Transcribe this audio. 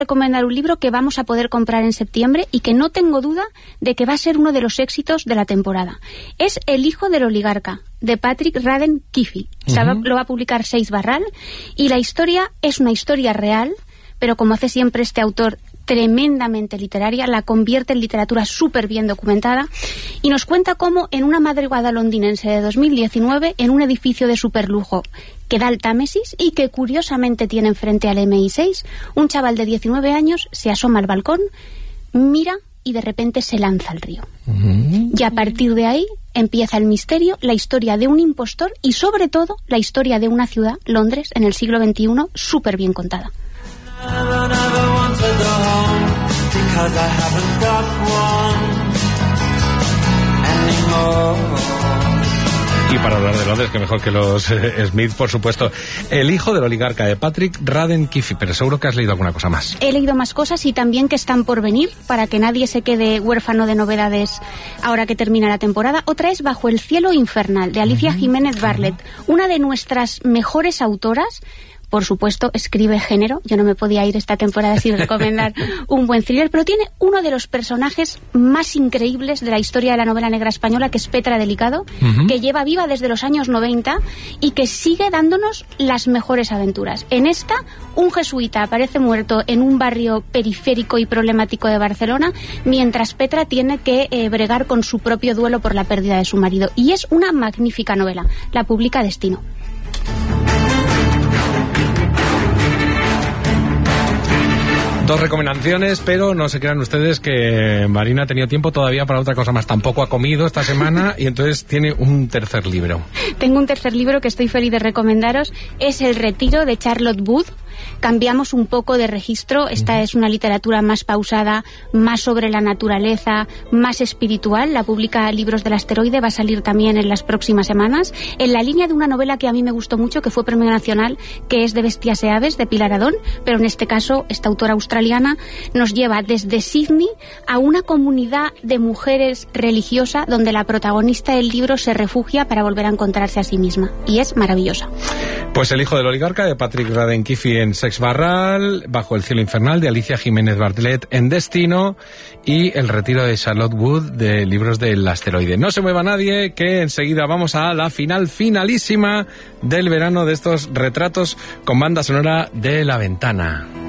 recomendar un libro que vamos a poder comprar en septiembre y que no tengo duda de que va a ser uno de los éxitos de la temporada. Es El hijo del oligarca, de Patrick Radden Keefe. Lo va a publicar Seix Barral, y la historia es una historia real, pero como hace siempre este autor, tremendamente literaria, la convierte en literatura súper bien documentada, y nos cuenta cómo en una madrugada londinense de 2019, en un edificio de superlujo que da al Támesis y que curiosamente tiene enfrente al MI6, un chaval de 19 años se asoma al balcón, mira y de repente se lanza al río. Y a partir de ahí empieza el misterio, la historia de un impostor y sobre todo la historia de una ciudad, Londres, en el siglo XXI, súper bien contada. Y para hablar de Londres, que mejor que los Smith, por supuesto. El hijo del oligarca, de Patrick Radden Keefe, pero seguro que has leído alguna cosa más. He leído más cosas y también que están por venir, para que nadie se quede huérfano de novedades ahora que termina la temporada. Otra es Bajo el cielo infernal, de Alicia Jiménez Bartlett, una de nuestras mejores autoras. Por supuesto, escribe género. Yo no me podía ir esta temporada sin recomendar un buen thriller, pero tiene uno de los personajes más increíbles de la historia de la novela negra española, que es Petra Delicado, que lleva viva desde los años 90 y que sigue dándonos las mejores aventuras. En esta, un jesuita aparece muerto en un barrio periférico y problemático de Barcelona, mientras Petra tiene que bregar con su propio duelo por la pérdida de su marido. Y es una magnífica novela. La publica Destino. Dos recomendaciones, pero no se crean ustedes que Marina ha tenido tiempo todavía para otra cosa más. Tampoco ha comido esta semana y entonces tiene un tercer libro. Tengo un tercer libro que estoy feliz de recomendaros. Es El retiro, de Charlotte Wood. Cambiamos un poco de registro. Esta es una literatura más pausada, más sobre la naturaleza, más espiritual. La publica Libros del Asteroide, va a salir también en las próximas semanas, en la línea de una novela que a mí me gustó mucho, que fue Premio Nacional, que es De bestias y aves, de Pilar Adón, pero en este caso esta autora australiana nos lleva desde Sydney a una comunidad de mujeres religiosa donde la protagonista del libro se refugia para volver a encontrarse a sí misma, y es maravillosa. Pues El hijo del oligarca, de Patrick Radden Keefe, en Seix Barral, Bajo el cielo infernal, de Alicia Jiménez Bartlett, en Destino, y El retiro, de Charlotte Wood, de Libros del Asteroide. No se mueva nadie, que enseguida vamos a la finalísima del verano de estos retratos con banda sonora de La Ventana.